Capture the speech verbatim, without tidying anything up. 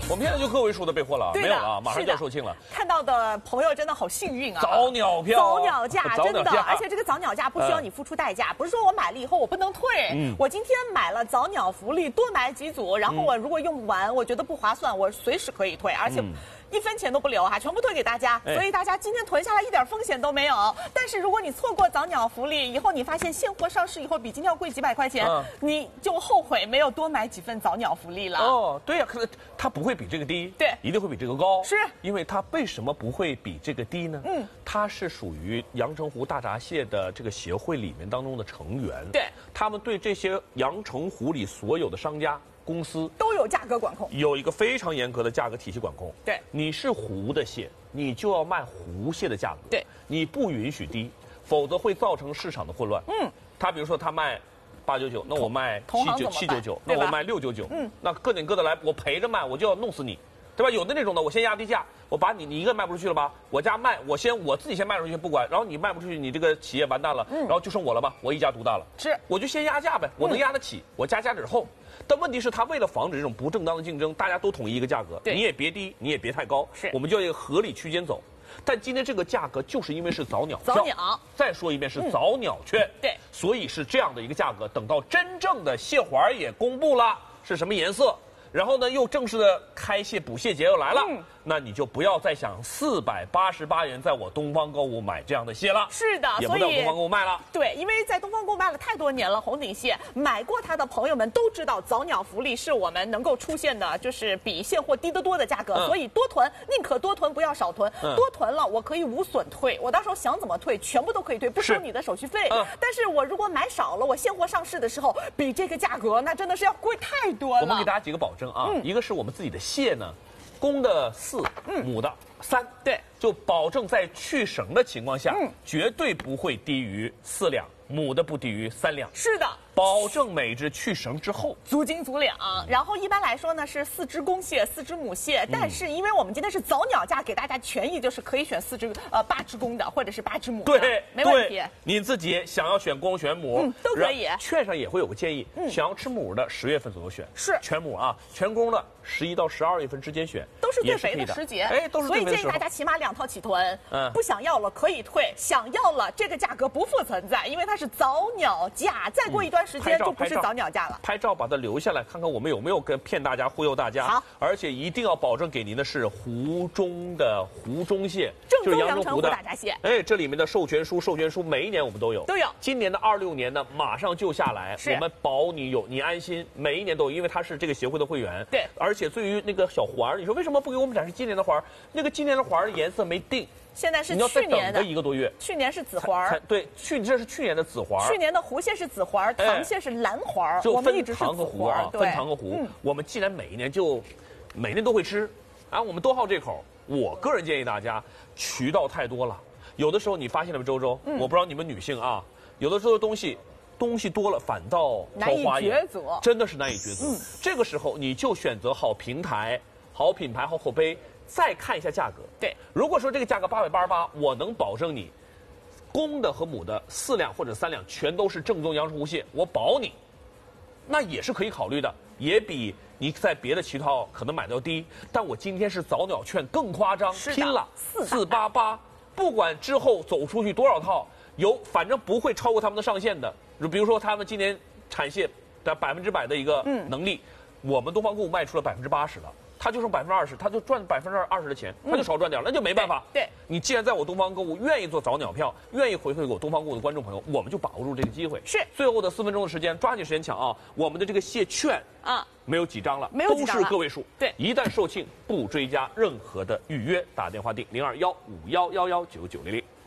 我们现在就个位数的备货了，没有了，马上就要售罄了。 看到的朋友真的好幸运啊！ 早鸟票， 早鸟价，真的，而且这个早鸟价不需要你付出代价，不是说我买了以后我不能退。嗯，我今天买了早鸟福利，多买几组，然后我如果用不完，我觉得不划算，我随时可以退，而且。一分钱都不留哈，全部退给大家，所以大家今天囤下来一点风险都没有。但是如果你错过早鸟福利，以后你发现现货上市以后比今天要贵几百块钱，嗯、你就后悔没有多买几份早鸟福利了。 哦，对呀、啊，可能它不会比这个低， 对， 一定会比这个高。 是， 因为它为什么不会比这个低呢？嗯，它是属于阳澄湖大闸蟹的这个协会里面当中的成员， 对， 他们对这些阳澄湖里所有的商家。公司都有价格管控， 有一个非常严格的价格体系管控。 对， 你是湖的蟹，你就要卖湖蟹的价格。 对， 你不允许低，否则会造成市场的混乱。嗯，他比如说他卖八九九，那我卖七九七九九，那我卖六九九。嗯，那各点各的来，我赔着卖，我就要弄死你，对吧？有的那种的，我先压低价，我把你你一个卖不出去了吧？我家卖，我先我自己先卖出去不管，然后你卖不出去，你这个企业完蛋了，嗯、然后就剩我了吧？我一家独大了。 是， 我就先压价呗，我能压得起，嗯、我加价值后。但问题是，他为了防止这种不正当的竞争，大家都统一一个价格，你也别低，你也别太高， 是， 我们就要一个合理区间走。但今天这个价格就是因为是早鸟票， 早鸟， 再说一遍是早鸟券， 嗯、对， 所以是这样的一个价格。等到真正的蟹环也公布了是什么颜色，然后呢又正式的开蟹补蟹节又来了。嗯，那你就不要再想四百八十八元在我东方购物买这样的蟹了。 是的， 也不在我东方购物卖了。 对，因为在东方购物卖了太多年了，红顶蟹买过它的朋友们都知道，早鸟福利是我们能够出现的，就是比现货低得多的价格，嗯、所以多囤，宁可多囤不要少囤。嗯、多囤了，我可以无损退，我到时候想怎么退，全部都可以退，不收你的手续费。嗯、但是我如果买少了，我现货上市的时候比这个价格，那真的是要贵太多了。 我们给大家几个保证啊，嗯、一个是我们自己的蟹呢。公的四，嗯、母的三， 对， 就保证在去绳的情况下，嗯、绝对不会低于四两，母的不低于三两。 是的， 保证每只去绳之后足斤足两。然后一般来说呢是四只公蟹，四只母蟹，嗯、但是因为我们今天是早鸟价，给大家权益就是可以选四只呃八只公的，或者是八只母的， 对， 没问题。 你自己想要选公选母， 嗯、都可以。 券上也会有个建议，嗯、想要吃母的十月份左右选， 是全母啊，全公的十一到十二月份之间选， 都是最肥的时节， 哎，都是最肥的时候。 所以建议大家起码两套起囤，嗯，不想要了可以退，想要了这个价格不复存在，因为它是早鸟价，再过一段时间就不是早鸟价了。 拍照把它留下来，看看我们有没有跟骗大家、忽悠大家。 好， 而且一定要保证给您的是湖中的湖中蟹， 正宗阳澄湖大闸蟹。 哎，这里面的授权书、授权书每一年我们都有， 都有。 今年的二六年呢，马上就下来，我们保你有，你安心，每一年都有，因为它是这个协会的会员。 对， 而且对于那个小环儿，你说为什么不给我们展示今年的环儿？那个今年的环儿颜色没定。 现在是你要再去年的等个一个多月， 去年是紫环儿， 对，去这是去年的紫环儿， 去年的湖蟹是紫环儿，糖蟹是蓝环儿， 就分我们一直是糖和湖啊，分糖和湖。我们既然每一年就每年都会吃，啊，我们都好这口。我个人建议大家，渠道太多了，有的时候你发现了没，周周？我不知道你们女性啊，有的时候东西。东西多了反倒挑花眼，真的是难以抉择。嗯，这个时候你就选择好平台、好品牌、好口碑，再看一下价格。 对， 如果说这个价格八百八十八，我能保证你，公的和母的四两或者三两全都是正宗阳澄湖蟹，我保你，那也是可以考虑的，也比你在别的渠道可能买的要低。但我今天是早鸟券更夸张，拼了四八八，不管之后走出去多少套。有，反正不会超过他们的上限的。比如说，他们今年产蟹的百分之百的一个能力，嗯、我们东方购物卖出了百分之八十了，他就剩百分之二十，他就赚百分之二十的钱，他就少赚点，那就没办法。 对，对你既然在我东方购物愿意做早鸟票，愿意回馈给我东方购物的观众朋友，我们就把握住这个机会。 是， 最后的四分钟的时间，抓紧时间抢啊！我们的这个蟹券啊，没有几张了， 没有几张了， 都是个位数。 对， 一旦售罄，不追加任何的预约，打电话订零二幺五幺幺幺九九零零。